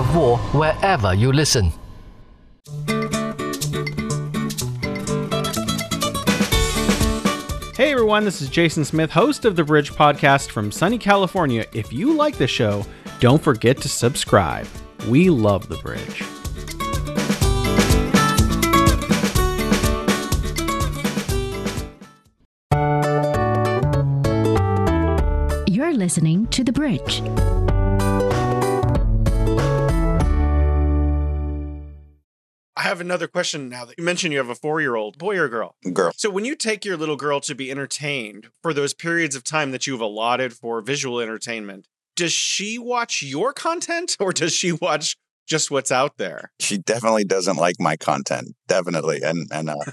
of War wherever you listen. Hey everyone, this is Jason Smith, host of The Bridge Podcast from sunny California. If you like the show, don't forget to subscribe. We love The Bridge. You're listening to The Bridge. I have another question now that you mentioned you have a 4-year-old, boy or girl? Girl. So when you take your little girl to be entertained for those periods of time that you've allotted for visual entertainment, does she watch your content or does she watch just what's out there? She definitely doesn't like my content, definitely, and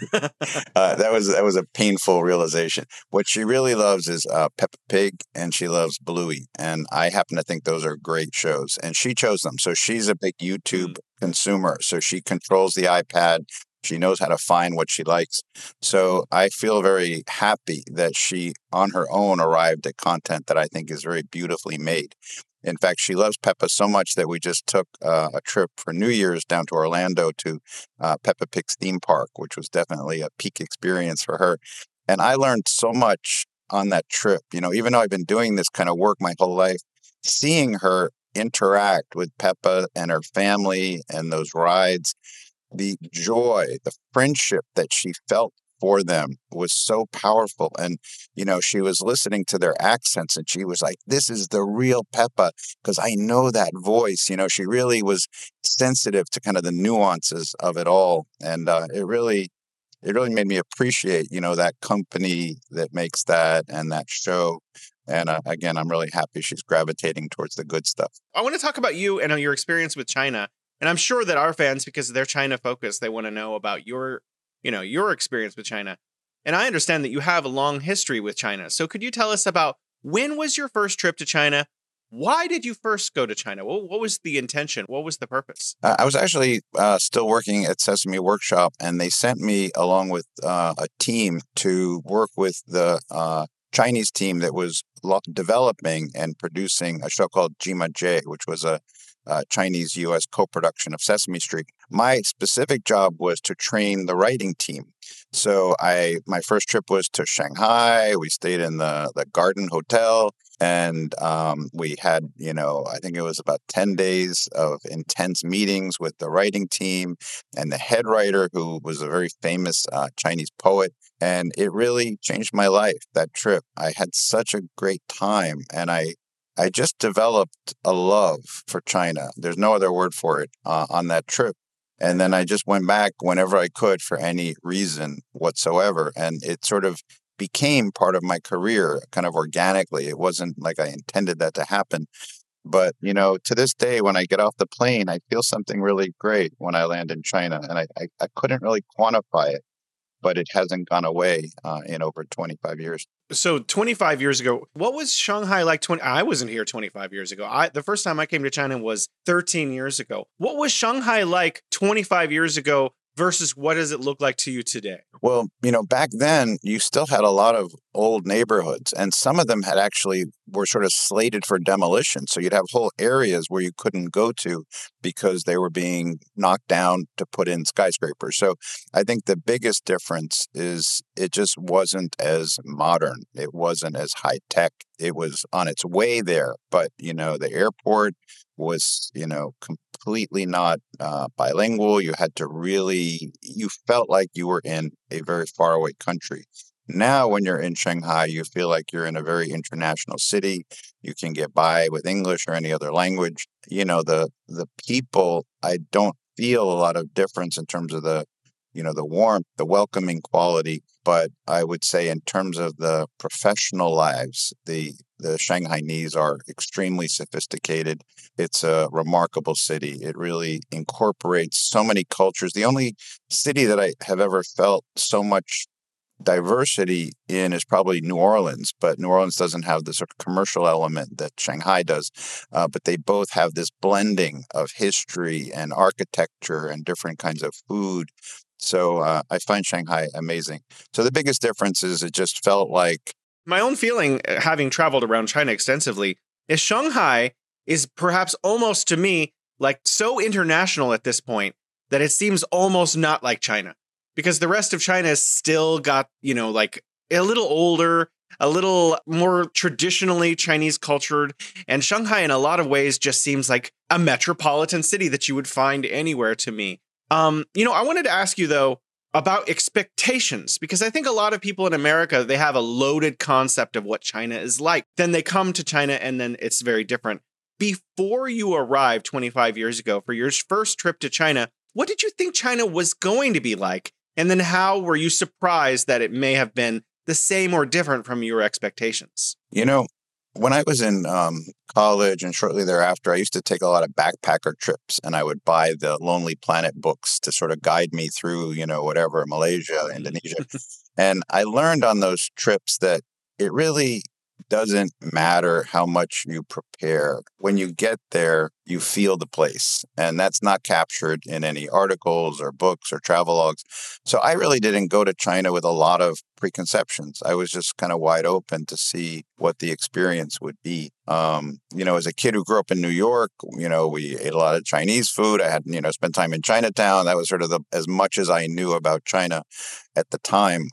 that was a painful realization. What she really loves is Peppa Pig, and she loves Bluey, and I happen to think those are great shows, and she chose them. So she's a big YouTube consumer, so she controls the iPad. She knows how to find what she likes. So I feel very happy that she, on her own, arrived at content that I think is very beautifully made. In fact, she loves Peppa so much that we just took a trip for New Year's down to Orlando to Peppa Pig's theme park, which was definitely a peak experience for her. And I learned so much on that trip. You know, even though I've been doing this kind of work my whole life, seeing her interact with Peppa and her family and those rides, the joy, the friendship that she felt for them was so powerful. And, you know, she was listening to their accents and she was like, this is the real Peppa because I know that voice. You know, she really was sensitive to kind of the nuances of it all. And it really made me appreciate, you know, that company that makes that and that show. And again, I'm really happy she's gravitating towards the good stuff. I want to talk about you and your experience with China. And I'm sure that our fans, because they're China focused, they want to know about your experience with China. And I understand that you have a long history with China. So could you tell us about when was your first trip to China? Why did you first go to China? What was the intention? What was the purpose? I was actually still working at Sesame Workshop, and they sent me along with a team to work with the Chinese team that was developing and producing a show called Jima J, which was a Chinese-U.S. co-production of Sesame Street. My specific job was to train the writing team. So my first trip was to Shanghai. We stayed in the Garden Hotel, and we had, I think it was about 10 days of intense meetings with the writing team and the head writer, who was a very famous Chinese poet. And it really changed my life, that trip. I had such a great time, and I just developed a love for China. There's no other word for it on that trip. And then I just went back whenever I could for any reason whatsoever. And it sort of became part of my career kind of organically. It wasn't like I intended that to happen. But, to this day, when I get off the plane, I feel something really great when I land in China. And I couldn't really quantify it, but it hasn't gone away in over 25 years. So 25 years ago, what was Shanghai like? I wasn't here 25 years ago. The first time I came to China was 13 years ago. What was Shanghai like 25 years ago versus what does it look like to you today? Well, back then you still had a lot of old neighborhoods, and some of them were sort of slated for demolition. So you'd have whole areas where you couldn't go to because they were being knocked down to put in skyscrapers. So I think the biggest difference is it just wasn't as modern. It wasn't as high tech. It was on its way there, but the airport was, completely not bilingual. You had to you felt like you were in a very far away country. Now, when you're in Shanghai, you feel like you're in a very international city. You can get by with English or any other language. The people, I don't feel a lot of difference in terms of the warmth, the welcoming quality. But I would say in terms of the professional lives, the Shanghainese are extremely sophisticated. It's a remarkable city. It really incorporates so many cultures. The only city that I have ever felt so much diversity in is probably New Orleans, but New Orleans doesn't have the sort of commercial element that Shanghai does. But they both have this blending of history and architecture and different kinds of food. So I find Shanghai amazing. So the biggest difference is it just felt like... My own feeling, having traveled around China extensively, is Shanghai is perhaps almost to me like so international at this point that it seems almost not like China, because the rest of China has still got, like a little older, a little more traditionally Chinese cultured. And Shanghai, in a lot of ways, just seems like a metropolitan city that you would find anywhere to me. I wanted to ask you, though, about expectations, because I think a lot of people in America, they have a loaded concept of what China is like. Then they come to China and then it's very different. Before you arrived 25 years ago for your first trip to China, what did you think China was going to be like? And then how were you surprised that it may have been the same or different from your expectations? When I was in college and shortly thereafter, I used to take a lot of backpacker trips, and I would buy the Lonely Planet books to sort of guide me through, whatever, Malaysia, Indonesia. And I learned on those trips that it really doesn't matter how much you prepare. When you get there, you feel the place. And that's not captured in any articles or books or travelogues. So I really didn't go to China with a lot of preconceptions. I was just kind of wide open to see what the experience would be. As a kid who grew up in New York, we ate a lot of Chinese food. I had, spent time in Chinatown. That was sort of as much as I knew about China at the time.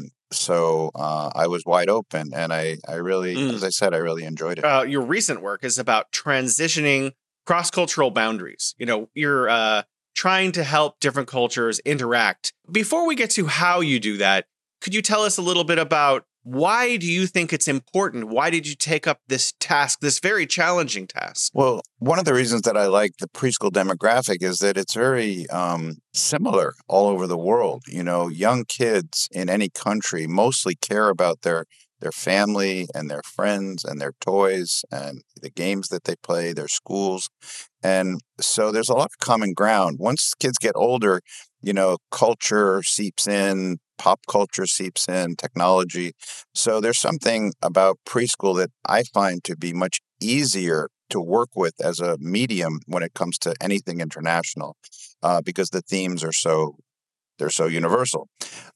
So I was wide open, and I really, as I said, I really enjoyed it. Your recent work is about transitioning cross-cultural boundaries. You're trying to help different cultures interact. Before we get to how you do that, could you tell us a little bit about why do you think it's important? Why did you take up this task, this very challenging task? Well, one of the reasons that I like the preschool demographic is that it's very similar all over the world. Young kids in any country mostly care about their family and their friends and their toys and the games that they play, their schools. And so there's a lot of common ground. Once kids get older, culture seeps in, pop culture seeps in, technology. So there's something about preschool that I find to be much easier to work with as a medium when it comes to anything international, because the themes are so universal.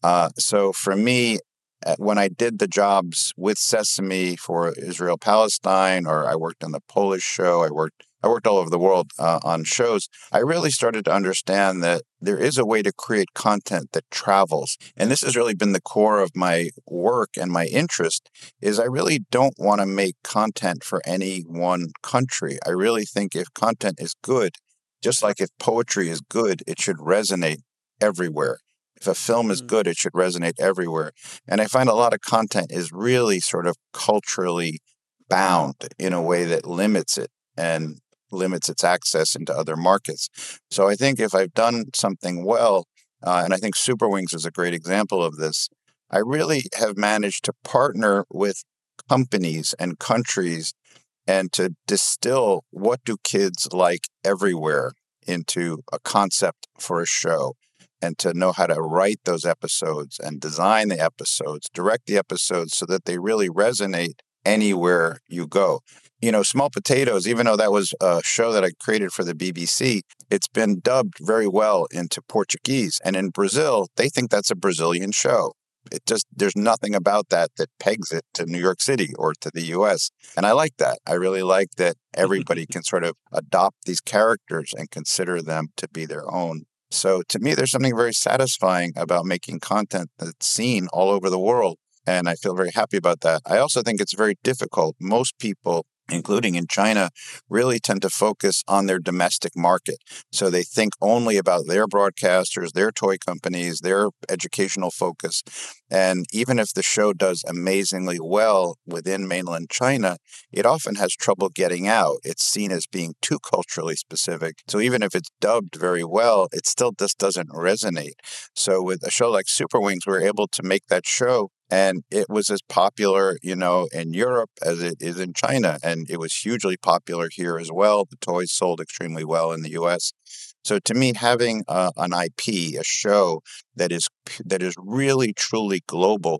So for me, when I did the jobs with Sesame for Israel Palestine, or I worked on the Polish show, I worked all over the world on shows, I really started to understand that there is a way to create content that travels. And this has really been the core of my work and my interest, is I really don't want to make content for any one country. I really think if content is good, just like if poetry is good, it should resonate everywhere. If a film is good, it should resonate everywhere. And I find a lot of content is really sort of culturally bound in a way that limits it and limits its access into other markets. So I think if I've done something well, and I think Super Wings is a great example of this, I really have managed to partner with companies and countries and to distill what do kids like everywhere into a concept for a show, and to know how to write those episodes and design the episodes, direct the episodes so that they really resonate anywhere you go. Small Potatoes, even though that was a show that I created for the BBC, it's been dubbed very well into Portuguese. And in Brazil, they think that's a Brazilian show. There's nothing about that pegs it to New York City or to the US. And I like that. I really like that everybody can sort of adopt these characters and consider them to be their own. So to me, there's something very satisfying about making content that's seen all over the world. And I feel very happy about that. I also think it's very difficult. Most people, including in China, really tend to focus on their domestic market. So they think only about their broadcasters, their toy companies, their educational focus. And even if the show does amazingly well within mainland China, it often has trouble getting out. It's seen as being too culturally specific. So even if it's dubbed very well, it still just doesn't resonate. So with a show like Super Wings, we were able to make that show, and it was as popular, in Europe as it is in China. And it was hugely popular here as well. The toys sold extremely well in the US. So to me, having an IP, a show that is really, truly global,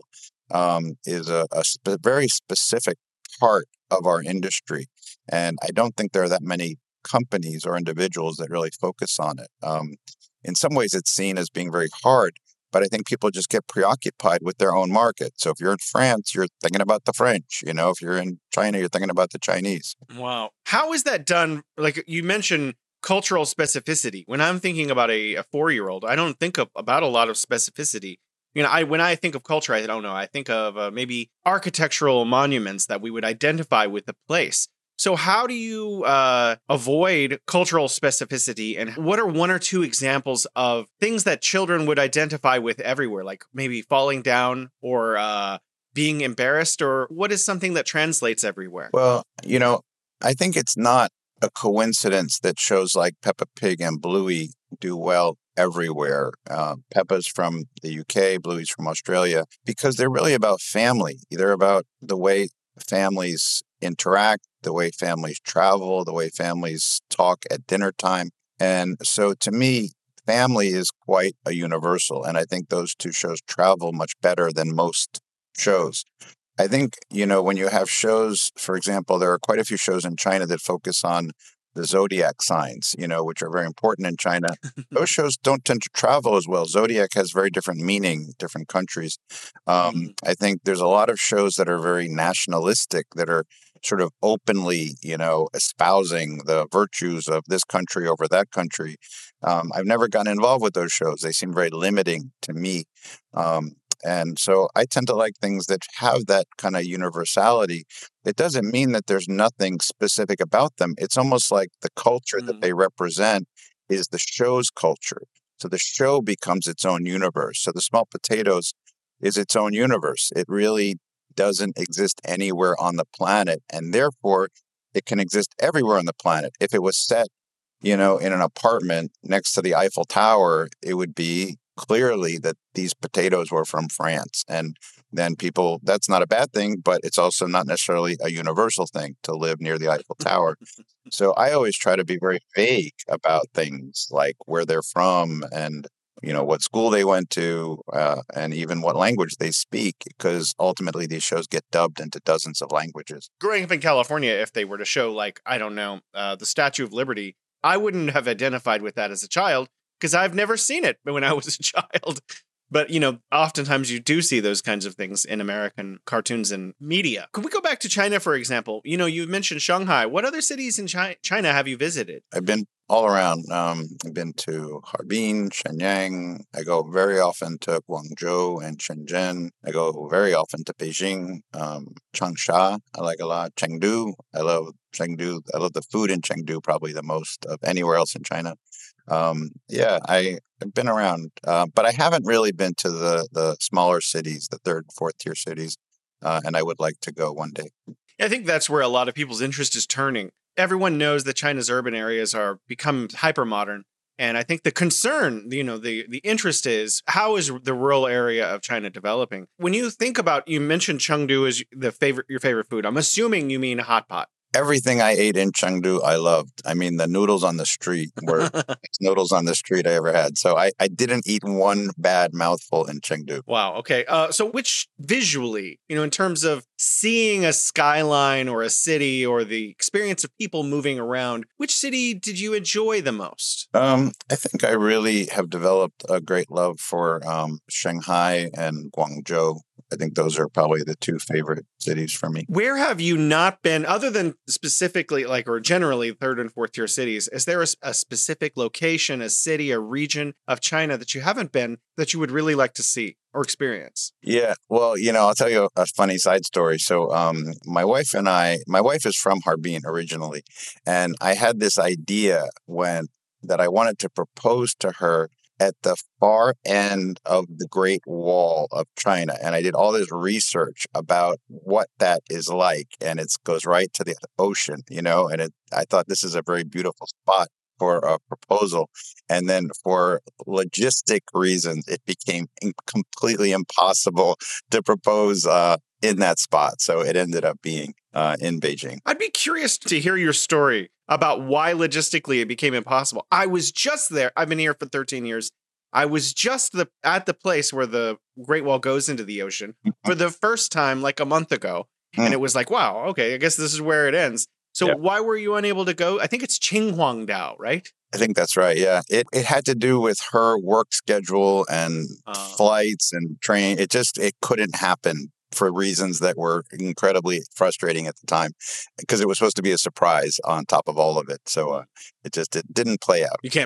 is a very specific part of our industry. And I don't think there are that many companies or individuals that really focus on it. In some ways, it's seen as being very hard. But I think people just get preoccupied with their own market. So if you're in France, you're thinking about the French. If you're in China, you're thinking about the Chinese. Wow. How is that done? Like you mentioned, cultural specificity. When I'm thinking about a 4-year-old, I don't think about a lot of specificity. When I think of culture, I don't know. I think of maybe architectural monuments that we would identify with the place. So how do you avoid cultural specificity? And what are one or two examples of things that children would identify with everywhere, like maybe falling down or being embarrassed? Or what is something that translates everywhere? Well, I think it's not a coincidence that shows like Peppa Pig and Bluey do well everywhere. Peppa's from the UK, Bluey's from Australia, because they're really about family. They're about the way families interact, the way families travel, the way families talk at dinner time. And so to me, family is quite a universal. And I think those two shows travel much better than most shows. I think, when you have shows, for example, there are quite a few shows in China that focus on the zodiac signs, which are very important in China. Those shows don't tend to travel as well. Zodiac has very different meaning, different countries. I think there's a lot of shows that are very nationalistic, that are sort of openly, espousing the virtues of this country over that country. I've never gotten involved with those shows. They seem very limiting to me. And so I tend to like things that have that kind of universality. It doesn't mean that there's nothing specific about them. It's almost like the culture that they represent is the show's culture. So the show becomes its own universe. So the Small Potatoes is its own universe. It really doesn't exist anywhere on the planet. And therefore, it can exist everywhere on the planet. If it was set, in an apartment next to the Eiffel Tower, it would be clearly that these potatoes were from France. And then that's not a bad thing, but it's also not necessarily a universal thing to live near the Eiffel Tower. So I always try to be very vague about things like where they're from and, what school they went to and even what language they speak, because ultimately these shows get dubbed into dozens of languages. Growing up in California, if they were to show the Statue of Liberty, I wouldn't have identified with that as a child, because I've never seen it when I was a child. But, oftentimes you do see those kinds of things in American cartoons and media. Could we go back to China, for example? You mentioned Shanghai. What other cities in China have you visited? I've been all around. I've been to Harbin, Shenyang. I go very often to Guangzhou and Shenzhen. I go very often to Beijing, Changsha. I like a lot. Chengdu. I love Chengdu. I love the food in Chengdu probably the most of anywhere else in China. I've been around, but I haven't really been to the smaller cities, the third, fourth tier cities, and I would like to go one day. I think that's where a lot of people's interest is turning. Everyone knows that China's urban areas are become hypermodern, and I think the concern, the interest is, how is the rural area of China developing? When you think about, you mentioned Chengdu as your favorite food. I'm assuming you mean hot pot. Everything I ate in Chengdu, I loved. I mean, the noodles on the street were the best noodles on the street I ever had. So I didn't eat one bad mouthful in Chengdu. Wow. Okay. So which visually, in terms of seeing a skyline or a city or the experience of people moving around, which city did you enjoy the most? I think I really have developed a great love for Shanghai and Guangzhou. I think those are probably the two favorite cities for me. Where have you not been, other than specifically or generally third and fourth tier cities? Is there a specific location, a city, a region of China that you haven't been that you would really like to see or experience? Yeah, well, I'll tell you a funny side story. So my wife is from Harbin originally, and I had this idea that I wanted to propose to her at the far end of the Great Wall of China. And I did all this research about what that is like. And it goes right to the ocean, and I thought this is a very beautiful spot for a proposal. And then for logistic reasons, it became completely impossible to propose in that spot. So it ended up being in Beijing. I'd be curious to hear your story about why logistically it became impossible. I was just there. I've been here for 13 years. I was just at the place where the Great Wall goes into the ocean for the first time like a month ago. And it was like, wow, okay, I guess this is where it ends. So why were you unable to go? I think it's Qinhuangdao, right? I think that's right. Yeah. It had to do with her work schedule and flights and train. It couldn't happen for reasons that were incredibly frustrating at the time, because it was supposed to be a surprise on top of all of it. So it didn't play out. You can't